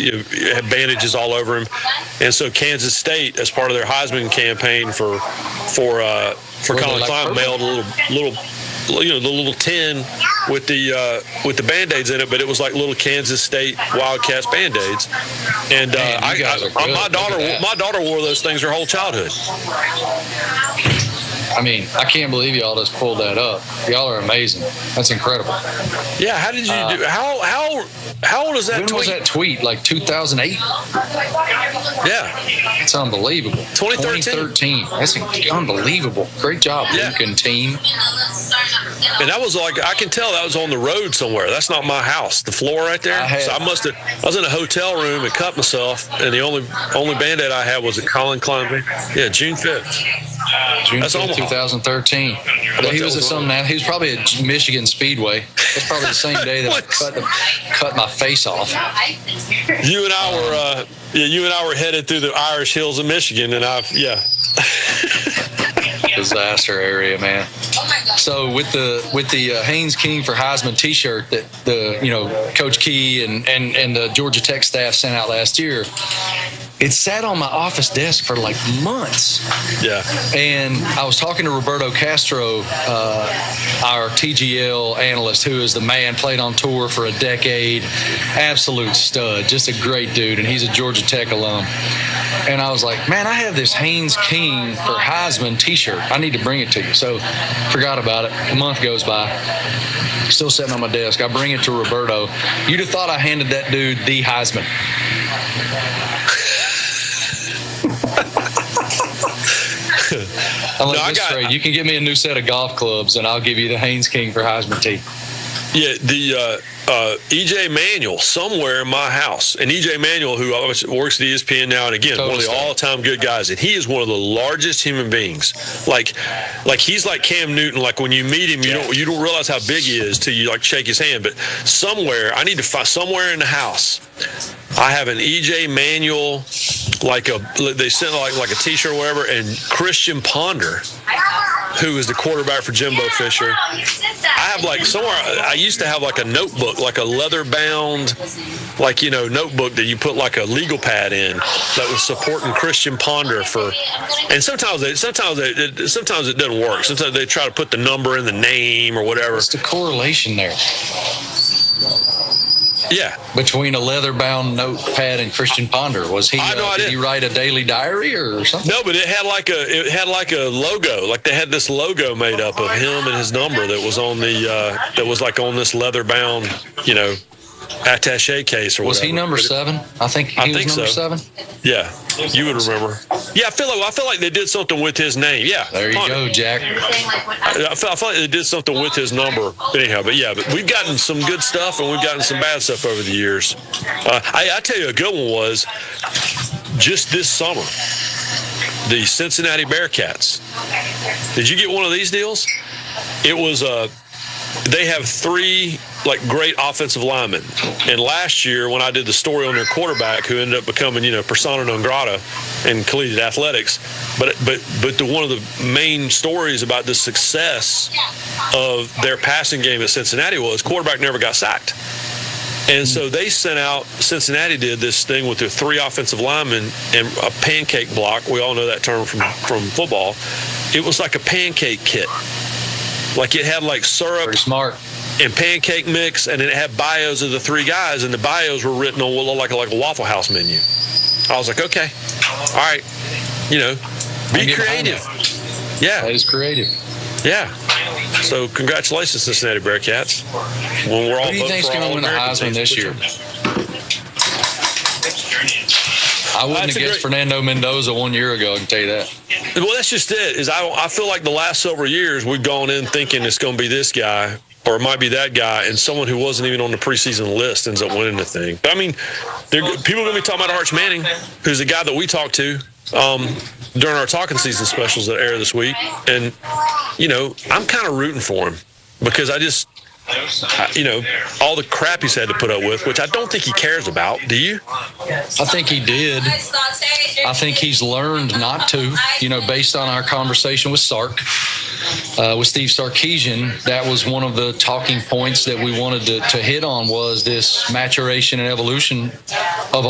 had bandages all over him. And so Kansas State, as part of their Heisman campaign for Colin Klein, mailed a little the little tin with the Band-Aids in it, but it was like little Kansas State Wildcats Band-Aids. And my daughter wore those things her whole childhood. I mean, I can't believe y'all just pulled that up. Y'all are amazing. That's incredible. Yeah, how did you do? How old is that? When was that tweet? Like 2008? Yeah, it's unbelievable. 2013. That's unbelievable. Great job, Luke and team. And that was like, I can tell that was on the road somewhere. That's not my house. The floor right there. I was in a hotel room and cut myself, and the only Band-Aid I had was a Colin Klein. Yeah, June 5th. June 5th, 2013. He was probably at Michigan Speedway. That's probably the same day that I cut my face off. You and I were headed through the Irish hills of Michigan, and disaster area, man. So with the Haynes King for Heisman T-shirt that Coach Key and the Georgia Tech staff sent out last year, it sat on my office desk for like months. Yeah. And I was talking to Roberto Castro, our TGL analyst, who is the man, played on tour for a decade, absolute stud, just a great dude, and he's a Georgia Tech alum. And I was like, man, I have this Haynes King for Heisman T-shirt. I need to bring it to you. So forgot about it. A month goes by. Still sitting on my desk. I bring it to Roberto. You'd have thought I handed that dude the Heisman. I'm like, you can give me a new set of golf clubs, and I'll give you the Haynes King for Heisman tee. Yeah, the E.J. Manuel somewhere in my house, and E.J. Manuel, who works at ESPN now, and again, one of the all-time good guys, and he is one of the largest human beings. Like he's like Cam Newton. Like when you meet him, you don't realize how big he is till you like shake his hand. But I need to find somewhere in the house. I have an E.J. Manuel, they sent like a T-shirt or whatever, and Christian Ponder, who is the quarterback for Jimbo Fisher. I have like somewhere, I used to have like a notebook, like a leather-bound, notebook that you put like a legal pad in that was supporting Christian Ponder and sometimes it doesn't work. Sometimes they try to put the number in the name or whatever. What's the correlation there? Yeah. Between a leather-bound notepad and Christian Ponder, was he? Did he write a daily diary or something? No, but it had like a logo. Like they had this logo made up of him and his number that was on that was like on this leather-bound, attaché case or whatever. Was he number 7? I think he was number 7. Yeah, you would remember. Yeah, I feel like they did something with his name. Yeah, there you go, Jack. I feel like they did something with his number. Anyhow, but we've gotten some good stuff and we've gotten some bad stuff over the years. I tell you, a good one was just this summer. The Cincinnati Bearcats. Did you get one of these deals? It was they have 3 great offensive linemen, and last year when I did the story on their quarterback, who ended up becoming persona non grata in collegiate athletics, but one of the main stories about the success of their passing game at Cincinnati was quarterback never got sacked. And so they Cincinnati did this thing with their 3 offensive linemen and a pancake block. We all know that term from football. It was like a pancake kit. Like it had like syrup. Pretty smart. And pancake mix, and it had bios of the 3 guys, and the bios were written on what looked like a Waffle House menu. I was like, okay, all right, be creative. Yeah. That is creative. Yeah. So congratulations, Cincinnati Bearcats. When we're all Who do you think's going to win the Heisman this year? I wouldn't have guessed Fernando Mendoza 1 year ago, I can tell you that. Well, that's just it. I feel like the last several years we've gone in thinking it's going to be this guy, or it might be that guy, and someone who wasn't even on the preseason list ends up winning the thing. But, I mean, people are going to be talking about Arch Manning, who's a guy that we talked to during our Talking Season specials that air this week. And, I'm kind of rooting for him because all the crap he's had to put up with, which I don't think he cares about. Do you? I think he did. I think he's learned not to, based on our conversation with Sark. With Steve Sarkisian, that was one of the talking points that we wanted to hit on, was this maturation and evolution of